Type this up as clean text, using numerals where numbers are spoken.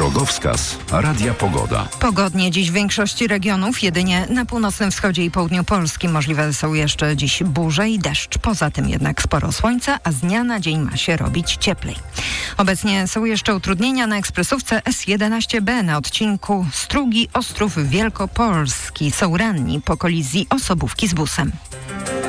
Drogowskaz Radia Pogoda. Pogodnie dziś w większości regionów, jedynie na północnym wschodzie i południu Polski możliwe są jeszcze dziś burze i deszcz. Poza tym jednak sporo słońca, a z dnia na dzień ma się robić cieplej. Obecnie są jeszcze utrudnienia na ekspresówce S11B na odcinku Strugi-Ostrów Wielkopolski. Są ranni po kolizji osobówki z busem.